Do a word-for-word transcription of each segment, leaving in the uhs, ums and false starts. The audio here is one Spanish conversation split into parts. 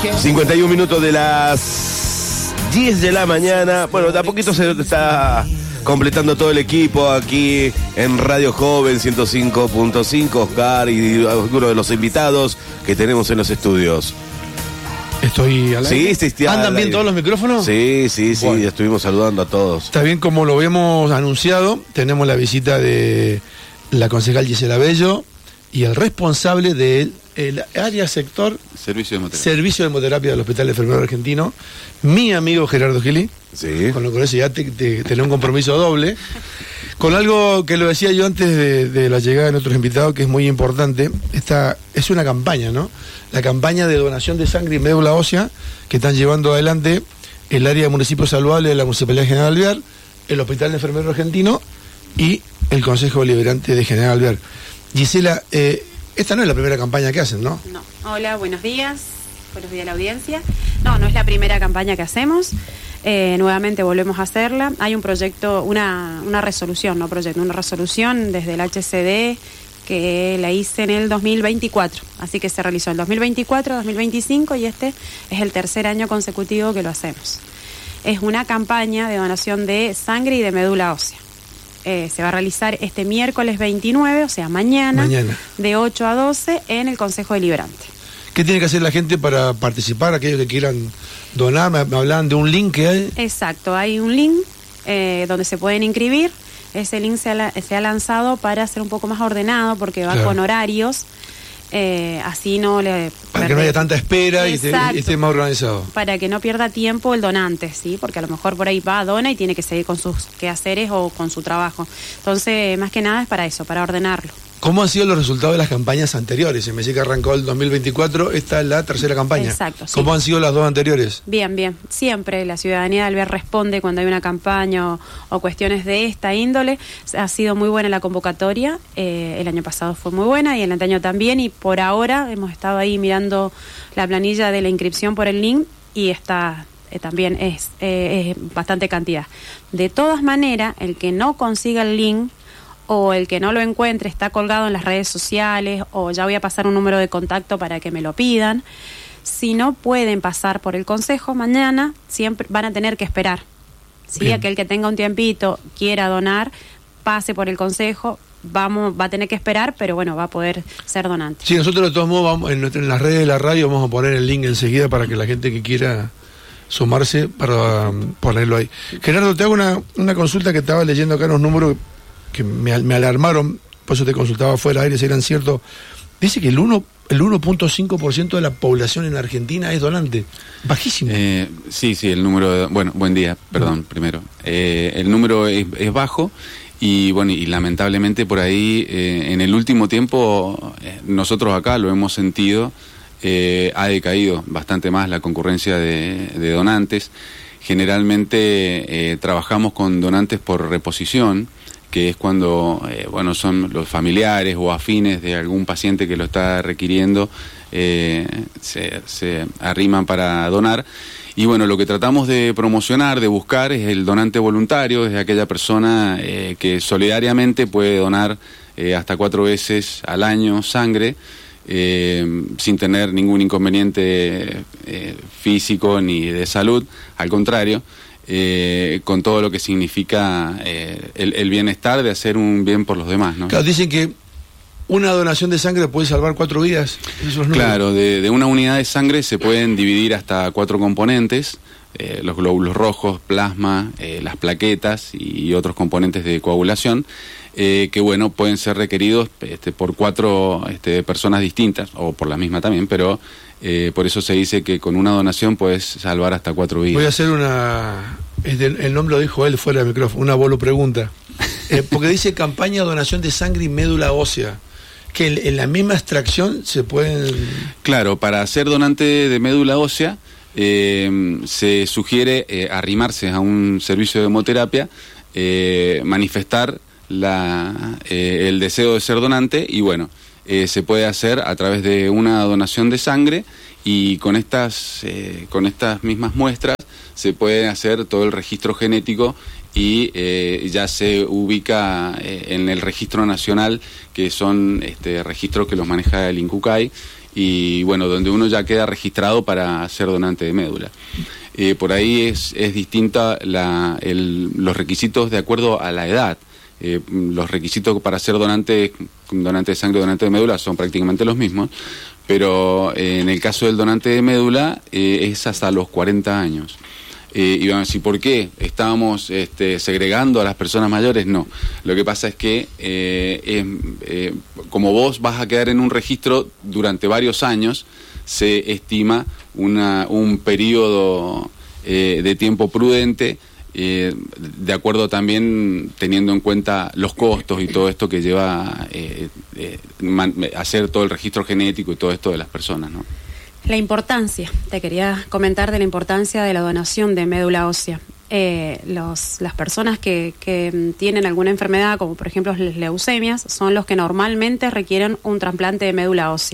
cincuenta y un minutos de las diez de la mañana. Bueno, de a poquito se está completando todo el equipo aquí en Radio Joven ciento cinco punto cinco. Oscar y algunos de los invitados que tenemos en los estudios. Estoy al aire. Sí, sí, sí, ¿Andan bien todos los micrófonos? Sí, sí, sí, bueno, estuvimos saludando a todos. Está bien, como lo habíamos anunciado, tenemos la visita de la concejal Gisela Bello y el responsable del el área sector Servicio de Hemoterapia. Servicio de Hemoterapia del Hospital Enfermero Argentino, mi amigo Gerardo Gili. Sí. Con lo que ya te, te, tenés un compromiso doble. Con algo que lo decía yo antes de, de la llegada de nuestros invitados, que es muy importante. Esta es una campaña, ¿no? La campaña de donación de sangre y médula ósea que están llevando adelante el área de municipios saludables de la Municipalidad General Alvear, el Hospital Enfermero Argentino y el Consejo Deliberante de General Alvear. Gisela, eh, esta no es la primera campaña que hacen, ¿no? No. Hola, buenos días. Buenos días a la audiencia. No, no es la primera campaña que hacemos. Eh, nuevamente volvemos a hacerla. Hay un proyecto, una, una resolución, no proyecto, una resolución desde el H C D que la hice en el dos mil veinticuatro. Así que se realizó en dos mil veinticuatro, dos mil veinticinco y este es el tercer año consecutivo que lo hacemos. Es una campaña de donación de sangre y de médula ósea. Eh, se va a realizar este miércoles veintinueve, o sea, mañana, mañana, de ocho a doce en el Consejo Deliberante. ¿Qué tiene que hacer la gente para participar? Aquellos que quieran donar, me, me hablan de un link que hay. Exacto, hay un link eh, donde se pueden inscribir. Ese link se ha, se ha lanzado para ser un poco más ordenado porque va claro. con horarios. Eh, así no le... Para que no haya tanta espera y esté, y esté más organizado. Para que no pierda tiempo el donante, ¿sí? Porque a lo mejor por ahí va, dona y tiene que seguir con sus quehaceres o con su trabajo. Entonces, más que nada es para eso, para ordenarlo. ¿Cómo han sido los resultados de las campañas anteriores? Se me dice que arrancó el dos mil veinticuatro, esta es la tercera campaña. Exacto, sí. ¿Cómo han sido las dos anteriores? Bien, bien. Siempre la ciudadanía de Alvear responde cuando hay una campaña o, o cuestiones de esta índole. Ha sido muy buena la convocatoria. Eh, el año pasado fue muy buena y el anteaño también. Y por ahora hemos estado ahí mirando la planilla de la inscripción por el link y está... Eh, también es, eh, es bastante cantidad. De todas maneras, el que no consiga el link o el que no lo encuentre está colgado en las redes sociales o ya voy a pasar un número de contacto para que me lo pidan. Si no pueden pasar por el consejo mañana, siempre van a tener que esperar. ¿Sí? Aquel que tenga un tiempito, quiera donar, pase por el consejo, vamos, va a tener que esperar, pero bueno, va a poder ser donante. Sí, nosotros de todos modos vamos, en, en las redes de la radio vamos a poner el link enseguida para que la gente que quiera sumarse para um, ponerlo ahí. Gerardo, te hago una, una consulta que estaba leyendo acá unos números que me, me alarmaron, por eso te consultaba fuera de aire si eran ciertos. Dice que el uno el uno punto cinco por ciento de la población en Argentina es donante. Bajísimo. Eh, sí, sí, el número... De, bueno, buen día, perdón, uh-huh. primero. Eh, el número es, es bajo y, bueno, y lamentablemente por ahí, eh, en el último tiempo, eh, nosotros acá lo hemos sentido, eh, ha decaído bastante más la concurrencia de, de donantes. Generalmente eh, trabajamos con donantes por reposición, que es cuando, eh, bueno, son los familiares o afines de algún paciente que lo está requiriendo, eh, se, se arriman para donar. Y bueno, lo que tratamos de promocionar, de buscar, es el donante voluntario, es aquella persona eh, que solidariamente puede donar eh, hasta cuatro veces al año sangre, eh, sin tener ningún inconveniente eh, físico ni de salud, al contrario. Eh, con todo lo que significa eh, el, el bienestar de hacer un bien por los demás, ¿no? Claro, dicen que una donación de sangre puede salvar cuatro vidas. Claro, de, de una unidad de sangre se pueden dividir hasta cuatro componentes, eh, los glóbulos rojos, plasma, eh, las plaquetas y otros componentes de coagulación, eh, que bueno, pueden ser requeridos este, por cuatro este, personas distintas, o por la misma también, pero eh, por eso se dice que con una donación puedes salvar hasta cuatro vidas. Voy a hacer una... El nombre lo dijo él fuera del micrófono, una bolo pregunta. Eh, porque dice campaña donación de sangre y médula ósea. Que en, en la misma extracción se pueden... Claro, para ser donante de médula ósea eh, se sugiere eh, arrimarse a un servicio de hemoterapia, eh, manifestar la, eh, el deseo de ser donante y bueno, eh, se puede hacer a través de una donación de sangre y con estas, eh, con estas mismas muestras se puede hacer todo el registro genético y eh, ya se ubica eh, en el registro nacional, que son este, registros que los maneja el INCUCAI, y bueno, donde uno ya queda registrado para ser donante de médula. Eh, por ahí es, es distinta la, el, los requisitos de acuerdo a la edad. Eh, los requisitos para ser donante, donante de sangre o donante de médula son prácticamente los mismos, pero eh, en el caso del donante de médula eh, es hasta los cuarenta años. Eh, y van a decir, ¿por qué estábamos este, segregando a las personas mayores? No, lo que pasa es que eh, es, eh, como vos vas a quedar en un registro durante varios años, se estima una, un periodo eh, de tiempo prudente, eh, de acuerdo también teniendo en cuenta los costos y todo esto que lleva eh, eh, man, hacer todo el registro genético y todo esto de las personas, ¿no? La importancia, te quería comentar de la importancia de la donación de médula ósea. Eh, los, las personas que, que tienen alguna enfermedad, como por ejemplo las leucemias, son los que normalmente requieren un trasplante de médula ósea.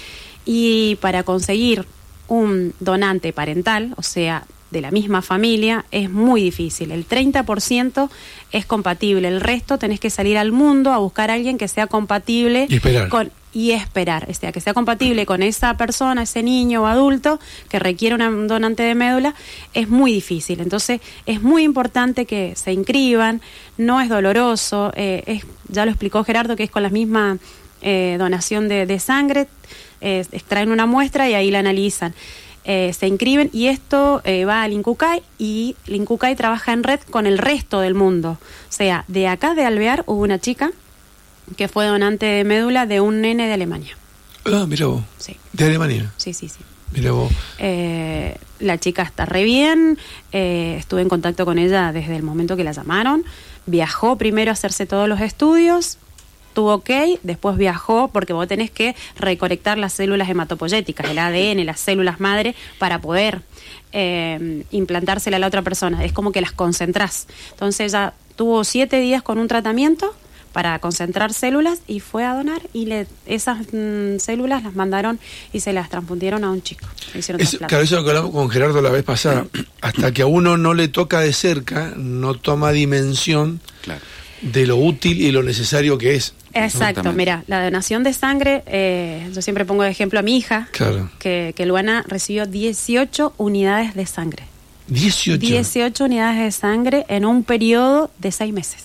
Y para conseguir un donante parental, o sea, de la misma familia, es muy difícil. El treinta por ciento es compatible, el resto tenés que salir al mundo a buscar a alguien que sea compatible y esperar. con y esperar, o sea, que sea compatible con esa persona, ese niño o adulto que requiere un donante de médula, es muy difícil. Entonces, es muy importante que se inscriban, no es doloroso, eh, es, ya lo explicó Gerardo, que es con la misma eh, donación de, de sangre, eh, extraen una muestra y ahí la analizan. Eh, se inscriben y esto eh, va al INCUCAI, y el INCUCAI trabaja en red con el resto del mundo. O sea, de acá de Alvear hubo una chica que fue donante de médula de un nene de Alemania. Ah, mira vos. Sí. ¿De Alemania? Sí, sí, sí. Mira vos. Eh, la chica está re bien, eh, estuve en contacto con ella desde el momento que la llamaron, viajó primero a hacerse todos los estudios, estuvo ok, después viajó porque vos tenés que recolectar las células hematopoyéticas, el A D N, las células madre, para poder eh, implantársela a la otra persona. Es como que las concentrás. Entonces ella tuvo siete días con un tratamiento para concentrar células y fue a donar, y le, esas mmm, células las mandaron y se las transfundieron a un chico. Hicieron Eso, claro, eso lo que hablamos con Gerardo la vez pasada. Hasta que a uno no le toca de cerca, no toma dimensión, claro, de lo útil y lo necesario que es. Exacto, mira, la donación de sangre, eh, yo siempre pongo de ejemplo a mi hija, claro, que, que Luana recibió dieciocho unidades de sangre. dieciocho. dieciocho unidades de sangre en un periodo de seis meses.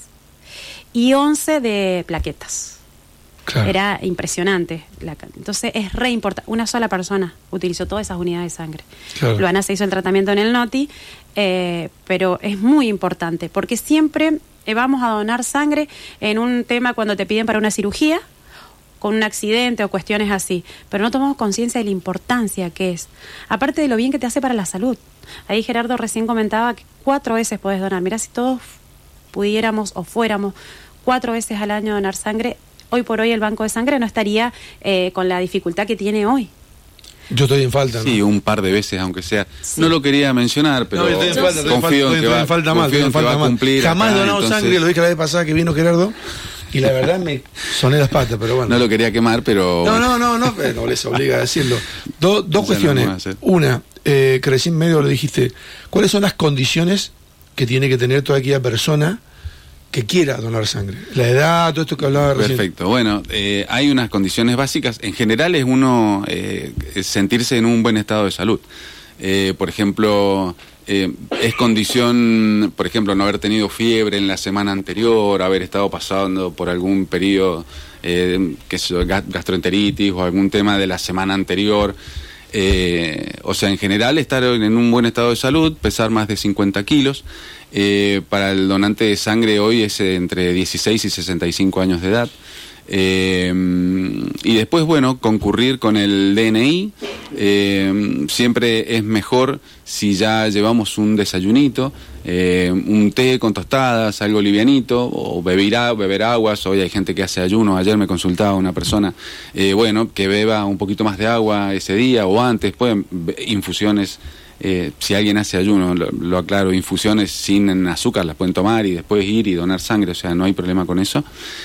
Y once de plaquetas. Claro. Era impresionante. La, entonces es re importante. Una sola persona utilizó todas esas unidades de sangre. Claro. Luana se hizo el tratamiento en el Noti, eh, pero es muy importante porque siempre eh, vamos a donar sangre en un tema cuando te piden para una cirugía, con un accidente o cuestiones así, pero no tomamos conciencia de la importancia que es, aparte de lo bien que te hace para la salud. Ahí Gerardo recién comentaba que cuatro veces podés donar. Mirá, si todos pudiéramos o fuéramos cuatro veces al año a donar sangre, hoy por hoy el banco de sangre no estaría eh, con la dificultad que tiene hoy. Yo estoy en falta, ¿no? Sí, un par de veces, aunque sea. Sí. No lo quería mencionar, pero no, estoy en falta, estoy confío en, en que va, falta mal, confío en que va a cumplir. Jamás he donado entonces... sangre, lo dije la vez pasada que vino Gerardo, y la verdad me soné las patas, pero bueno. No lo quería quemar, pero... No, no, no, no, no les obliga a decirlo. Do, dos cuestiones. No Una, eh, que recién medio lo dijiste, ¿cuáles son las condiciones que tiene que tener toda aquella persona que quiera donar sangre? La edad, todo esto que hablaba recién. Perfecto. Bueno, eh, hay unas condiciones básicas. En general es uno eh, sentirse en un buen estado de salud. Eh, por ejemplo, eh, es condición, por ejemplo, no haber tenido fiebre en la semana anterior, haber estado pasando por algún periodo, eh, que es gastroenteritis o algún tema de la semana anterior. Eh, o sea, en general estar en un buen estado de salud, pesar más de cincuenta kilos. Eh, para el donante de sangre hoy es entre dieciséis y sesenta y cinco años de edad. Eh, y después, bueno, concurrir con el D N I. Eh, siempre es mejor si ya llevamos un desayunito, eh, un té con tostadas, algo livianito, o beber, beber aguas. Hoy hay gente que hace ayuno. Ayer me consultaba una persona, eh, bueno, que beba un poquito más de agua ese día o antes. Pueden infusiones. Eh, si alguien hace ayuno, lo, lo aclaro, infusiones sin azúcar las pueden tomar y después ir y donar sangre, o sea, no hay problema con eso.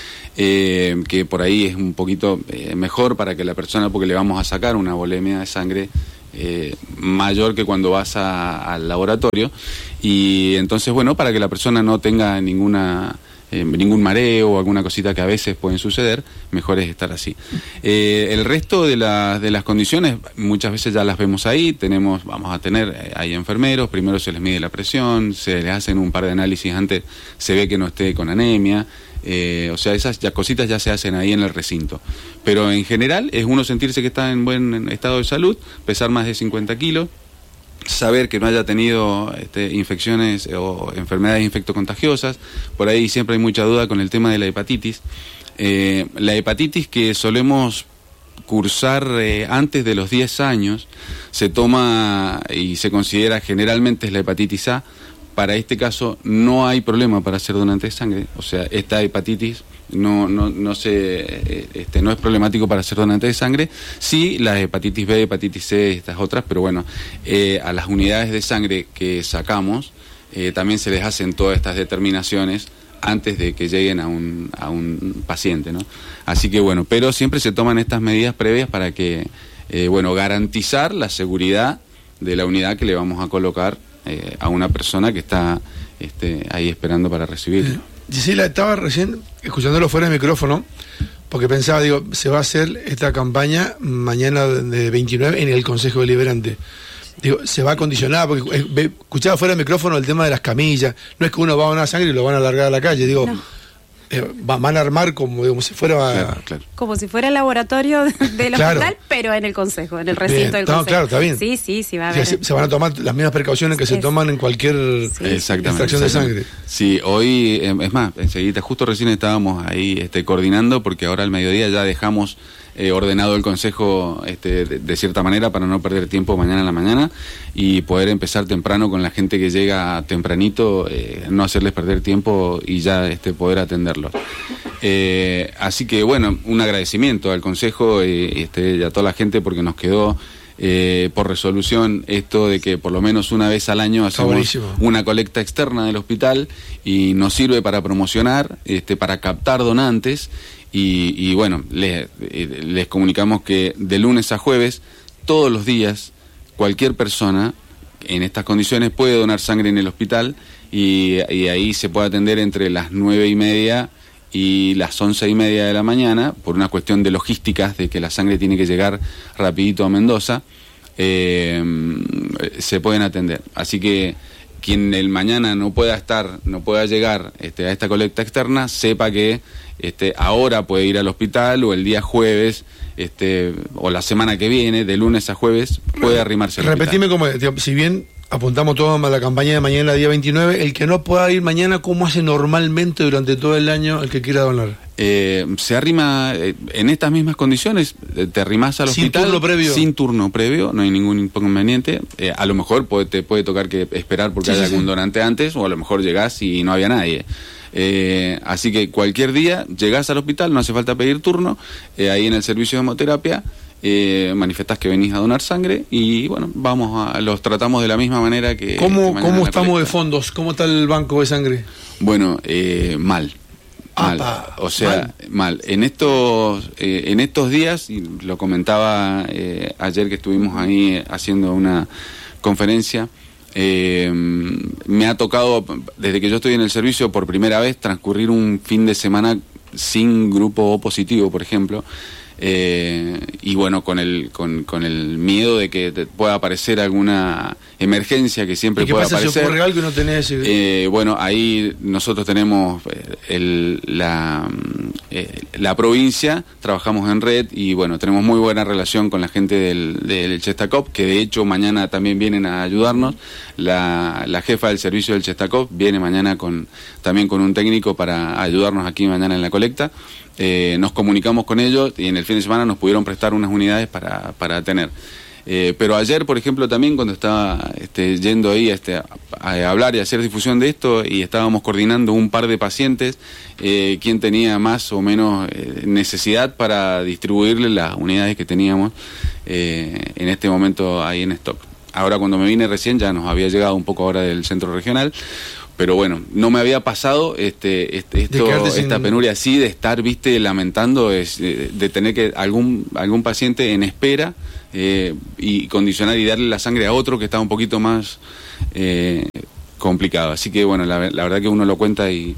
Eh, que por ahí es un poquito eh, mejor para que la persona, porque le vamos a sacar una volemia de sangre eh, mayor que cuando vas a, al laboratorio, y entonces, bueno, para que la persona no tenga ninguna eh, ningún mareo o alguna cosita que a veces pueden suceder, mejor es estar así. Eh, el resto de, la, de las condiciones, muchas veces ya las vemos ahí, tenemos, vamos a tener, eh, hay enfermeros, primero se les mide la presión, se les hacen un par de análisis antes, se ve que no esté con anemia, eh, o sea, esas ya, cositas ya se hacen ahí en el recinto. Pero en general es uno sentirse que está en buen estado de salud, pesar más de cincuenta kilos, saber que no haya tenido este, infecciones o enfermedades infectocontagiosas. Por ahí siempre hay mucha duda con el tema de la hepatitis. Eh, la hepatitis que solemos cursar eh, antes de los diez años se toma y se considera generalmente es la hepatitis A. Para este caso no hay problema para ser donante de sangre, o sea, esta hepatitis no no no se este no es problemático para ser donante de sangre. Sí, la hepatitis B, hepatitis C, estas otras, pero bueno, eh, a las unidades de sangre que sacamos eh, también se les hacen todas estas determinaciones antes de que lleguen a un a un paciente, ¿no? Así que bueno, pero siempre se toman estas medidas previas para que eh, bueno, garantizar la seguridad de la unidad que le vamos a colocar eh, a una persona que está este, ahí esperando para recibirlo. Eh, Gisela, estaba recién escuchándolo fuera de micrófono, porque pensaba, digo, se va a hacer esta campaña mañana de veintinueve en el Consejo Deliberante. Digo, se va a condicionar, porque eh, escuchaba fuera de micrófono el tema de las camillas. No es que uno va a donar sangre y lo van a largar a la calle, digo... No. Eh, van a armar como, como si fuera claro, claro. como si fuera el laboratorio del claro. hospital, pero en el consejo, en el recinto bien. del No, consejo. claro, está bien. Sí, sí, sí va a o sea, haber. se, se van a tomar las mismas precauciones que es, se toman en cualquier sí. extracción de sangre. Sí, hoy, es más, enseguida, justo recién estábamos ahí este, coordinando, porque ahora al mediodía ya dejamos eh, ordenado el consejo este, de, de cierta manera para no perder tiempo mañana en la mañana y poder empezar temprano con la gente que llega tempranito, eh, no hacerles perder tiempo y ya este, poder atenderlos. Eh, así que bueno, un agradecimiento al Consejo eh, este, y a toda la gente porque nos quedó eh, por resolución esto de que por lo menos una vez al año hacemos una colecta externa del hospital y nos sirve para promocionar, este, para captar donantes y, y bueno, les, les comunicamos que de lunes a jueves, todos los días, cualquier persona en estas condiciones puede donar sangre en el hospital y, y ahí se puede atender entre las nueve y media y las once y media de la mañana, por una cuestión de logísticas, de que la sangre tiene que llegar rapidito a Mendoza, eh, se pueden atender. Así que quien el mañana no pueda estar, no pueda llegar este, a esta colecta externa, sepa que este, ahora puede ir al hospital o el día jueves, este, o la semana que viene, de lunes a jueves, puede arrimarse al Repetime como, si bien apuntamos todos a la campaña de mañana, día veintinueve, el que no pueda ir mañana, ¿cómo hace normalmente durante todo el año el que quiera donar? Eh, se arrima eh, en estas mismas condiciones, eh, te arrimas al sin hospital. Sin turno previo. Sin turno previo, no hay ningún inconveniente. Eh, a lo mejor puede, te puede tocar que esperar porque sí, haya sí, algún sí. donante antes, o a lo mejor llegás y no había nadie. Eh, así que cualquier día llegás al hospital, no hace falta pedir turno, eh, ahí en el servicio de hemoterapia. Eh, manifestás que venís a donar sangre y bueno, vamos a los tratamos de la misma manera que... ¿Cómo, que ¿cómo estamos de fondos? ¿Cómo está el banco de sangre? Bueno, eh, mal. Mal. Apa, o sea, mal. mal. En estos eh, en estos días, y lo comentaba eh, ayer que estuvimos ahí haciendo una conferencia, eh, me ha tocado, desde que yo estoy en el servicio, por primera vez, transcurrir un fin de semana sin grupo O positivo, por ejemplo. Eh, y bueno, con el con, con el miedo de que te pueda aparecer alguna emergencia que siempre ¿Y qué pueda pasa aparecer. Si ocurre algo y no tenés ese... eh, bueno, ahí nosotros tenemos el, la, eh, la provincia, trabajamos en red y bueno, tenemos muy buena relación con la gente del, del Chestacop, que de hecho mañana también vienen a ayudarnos. La, la jefa del servicio del Chestacop viene mañana con también con un técnico para ayudarnos aquí mañana en la colecta. Eh, nos comunicamos con ellos y en el fin de semana nos pudieron prestar unas unidades para, para tener. Eh, pero ayer, por ejemplo, también cuando estaba este, yendo ahí este, a, a hablar y a hacer difusión de esto y estábamos coordinando un par de pacientes, eh, quien tenía más o menos eh, necesidad para distribuirle las unidades que teníamos eh, en este momento ahí en stock. Ahora cuando me vine recién ya nos había llegado un poco ahora del centro regional. Pero bueno, no me había pasado este, este esto, esta sin... penuria así de estar, viste, lamentando, es, de, de tener que algún algún paciente en espera eh, y condicionar y darle la sangre a otro que está un poquito más eh, complicado. Así que bueno, la, la verdad que uno lo cuenta y,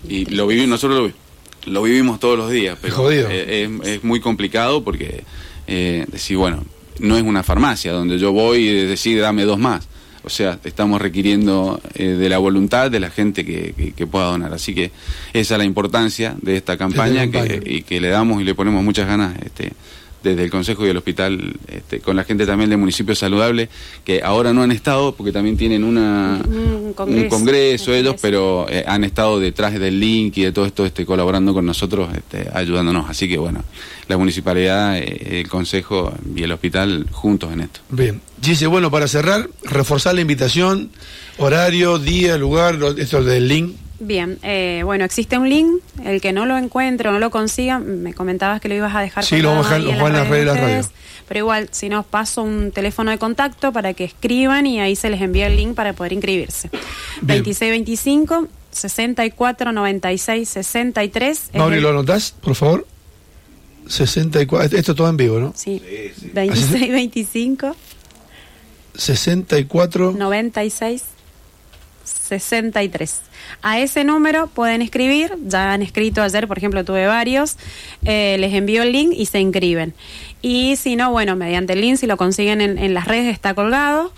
y lo vivimos, nosotros lo, lo vivimos todos los días, pero Jodido. eh, es, es muy complicado porque eh, decir, bueno, no es una farmacia donde yo voy y decir dame dos más. O sea, estamos requiriendo eh, de la voluntad de la gente que, que, que pueda donar. Así que esa es la importancia de esta campaña, Esta campaña. Que, y que le damos y le ponemos muchas ganas este, desde el Consejo y el Hospital, este, con la gente también del Municipio Saludable, que ahora no han estado porque también tienen una, Un congreso. un congreso Un ellos, congreso. pero eh, han estado detrás del link y de todo esto este, colaborando con nosotros, este, ayudándonos. Así que bueno, la Municipalidad, eh, el Consejo y el Hospital juntos en esto. Bien. Gise, bueno, para cerrar, reforzar la invitación, horario, día, lugar, lo- esto del link. Bien, eh, bueno, existe un link, el que no lo encuentre o no lo consiga, me comentabas que lo ibas a dejar Sí, lo vamos a dejar- ahí lo en pongo en las redes de la ustedes, radio. pero igual, si no, paso un teléfono de contacto para que escriban y ahí se les envía el link para poder inscribirse. Bien. veintiséis veinticinco, sesenta y cuatro, noventa y seis, sesenta y tres. es Mauri, el- ¿lo anotás, por favor? sesenta y cuatro, esto todo en vivo, ¿no? Sí, veintiséis veinticinco, sesenta y cuatro. noventa y seis, sesenta y tres. A ese número pueden escribir, ya han escrito ayer, por ejemplo, tuve varios, eh, les envío el link y se inscriben. Y si no, bueno, mediante el link, si lo consiguen en, en las redes, está colgado.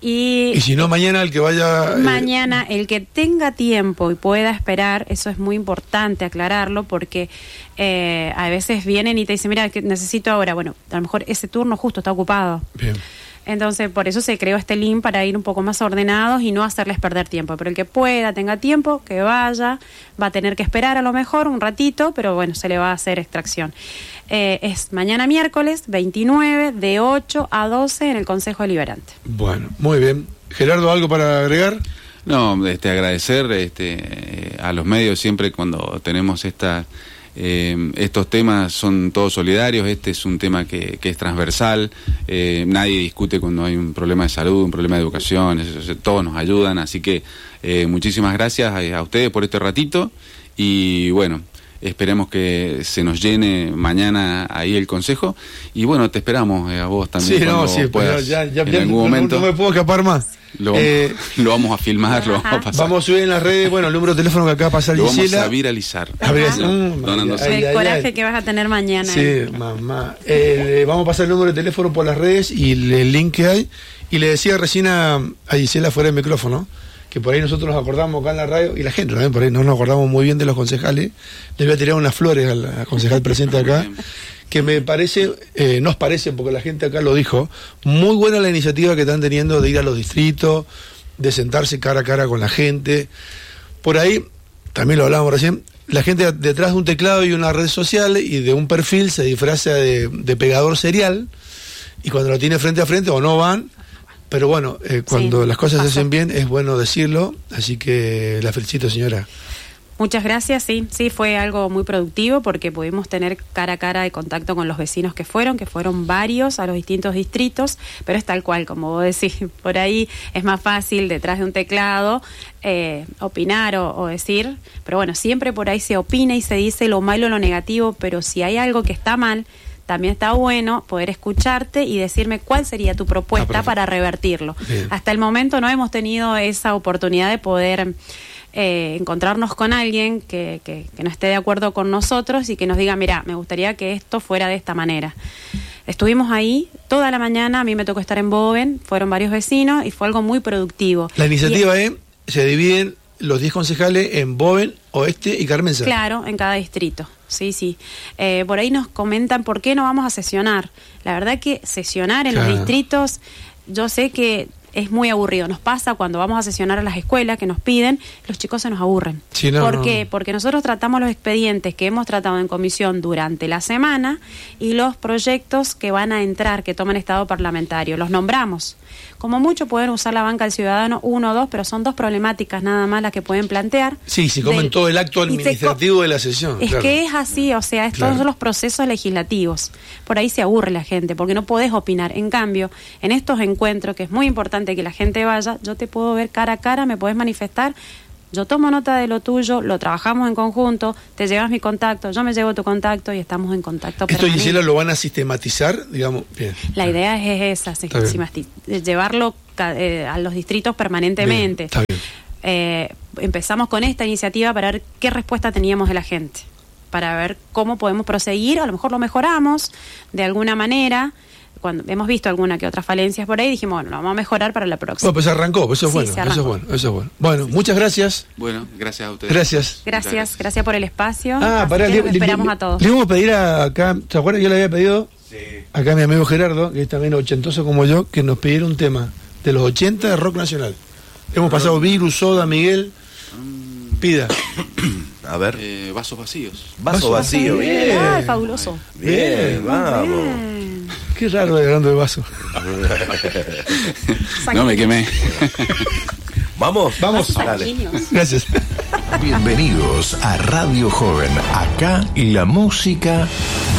Y, Y si no, mañana el que vaya... eh, mañana, el que tenga tiempo y pueda esperar, eso es muy importante aclararlo, porque eh, a veces vienen y te dicen, mira, que necesito ahora, bueno, a lo mejor ese turno justo está ocupado. Bien. Entonces, por eso se creó este link para ir un poco más ordenados y no hacerles perder tiempo. Pero el que pueda, tenga tiempo, que vaya, va a tener que esperar a lo mejor un ratito, pero bueno, se le va a hacer extracción. Eh, es mañana miércoles veintinueve de ocho a doce en el Consejo Deliberante. Bueno, muy bien. Gerardo, ¿algo para agregar? No, este, agradecer este, eh, a los medios siempre cuando tenemos esta, eh, estos temas son todos solidarios, este es un tema que, que es transversal, eh, nadie discute cuando hay un problema de salud, un problema de educación, eso, eso, todos nos ayudan, así que eh, muchísimas gracias a, a ustedes por este ratito y bueno, esperemos que se nos llene mañana ahí el consejo y bueno, te esperamos eh, a vos también Sí, no, cuando sí, pero puedas ya, ya, en ya algún no, momento. no me puedo escapar más. Lo, Eh, lo vamos a filmar, lo vamos a pasar. Vamos a subir en las redes, bueno, el número de teléfono que acaba de pasar Lo vamos Gisela. a viralizar. A ver, Ajá. mm, Donando ay, sangre. ay, El ay, coraje ay. que vas a tener mañana. Sí, ¿eh? mamá. Eh, vamos a pasar el número de teléfono por las redes y el, el link que hay. Y le decía recién a, a Gisela fuera del micrófono que por ahí nosotros nos acordamos acá en la radio, y la gente también por ahí no nos acordamos muy bien de los concejales. Les voy a tirar unas flores al, al concejal presente acá, que me parece, eh, nos parece, porque la gente acá lo dijo, muy buena la iniciativa que están teniendo de ir a los distritos, de sentarse cara a cara con la gente. Por ahí, también lo hablábamos recién, la gente detrás de un teclado y una red social y de un perfil se disfraza de, de pegador serial, y cuando lo tiene frente a frente o no van. Pero bueno, eh, cuando Sí, las cosas se pasó. hacen bien es bueno decirlo, así que la felicito, señora. Muchas gracias, sí, sí, fue algo muy productivo porque pudimos tener cara a cara de contacto con los vecinos que fueron, que fueron varios a los distintos distritos, pero es tal cual, como vos decís, por ahí es más fácil detrás de un teclado eh, opinar o, o decir, pero bueno, siempre por ahí se opina y se dice lo malo o lo negativo, pero si hay algo que está mal, también está bueno poder escucharte y decirme cuál sería tu propuesta Ah, perfecto. para revertirlo. Bien. Hasta el momento no hemos tenido esa oportunidad de poder eh, encontrarnos con alguien que, que, que no esté de acuerdo con nosotros y que nos diga, mira, me gustaría que esto fuera de esta manera. Estuvimos ahí toda la mañana, a mí me tocó estar en Boven, fueron varios vecinos y fue algo muy productivo. La iniciativa Y- es, se dividen los diez concejales en Boven, Oeste y Carmenza. Claro, en cada distrito, sí, sí. Eh, por ahí nos comentan por qué no vamos a sesionar. La verdad que sesionar en Claro. los distritos, yo sé que es muy aburrido. Nos pasa cuando vamos a sesionar a las escuelas que nos piden, los chicos se nos aburren. Sí, no, ¿Por no. qué? Porque nosotros tratamos los expedientes que hemos tratado en comisión durante la semana y los proyectos que van a entrar, que toman estado parlamentario. Los nombramos. Como mucho pueden usar la banca del ciudadano uno o dos, pero son dos problemáticas nada más las que pueden plantear. Sí, si comen Del- todo el acto y se co- administrativo de la sesión. es claro. que es así, o sea, estos Claro. son los procesos legislativos. Por ahí se aburre la gente, porque no podés opinar. En cambio, en estos encuentros, que es muy importante que la gente vaya, yo te puedo ver cara a cara, me podés manifestar, yo tomo nota de lo tuyo, lo trabajamos en conjunto, te llevas mi contacto, yo me llevo tu contacto y estamos en contacto Esto, permanente. Gisela, lo van a sistematizar, digamos, bien. La idea es esa, Está bien. sistemati- llevarlo ca- eh, a los distritos permanentemente. Bien, está bien. Eh, empezamos con esta iniciativa para ver qué respuesta teníamos de la gente, para ver cómo podemos proseguir, a lo mejor lo mejoramos de alguna manera. Cuando hemos visto alguna que otras falencias por ahí, dijimos, bueno, lo vamos a mejorar para la próxima. Bueno, pues arrancó, pues eso es Sí, bueno, se eso es arrancó. bueno, eso es bueno. Bueno, muchas gracias. Bueno, gracias a ustedes. Gracias. Gracias, Muchas gracias por el espacio. Ah, Así pará, que le, los le- esperamos le- a todos. le vamos a pedir a acá, ¿se acuerdan? Yo le había pedido Sí. acá a mi amigo Gerardo, que es también ochentoso como yo, que nos pidiera un tema de los ochenta de rock nacional. Hemos pasado Virus, Soda, Miguel. Pida. A ver. Eh, vasos vacíos. Vaso vacío. Bien. Ay, fabuloso. Bien, vamos. Bien. Qué raro hablando de vaso. No me quemé. Vamos. Vamos. Dale. Sanguíneos. Gracias. Bienvenidos a Radio Joven. Acá la música